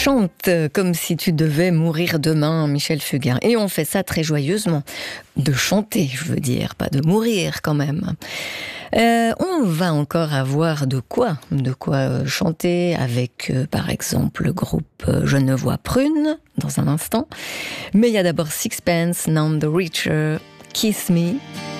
Chante comme si tu devais mourir demain, Michel Fugain. Et on fait ça très joyeusement. De chanter, je veux dire, pas de mourir quand même. On va encore avoir de quoi chanter avec, par exemple, le groupe Genevois Prune, dans un instant. Mais il y a d'abord Sixpence, None the Richer, Kiss Me.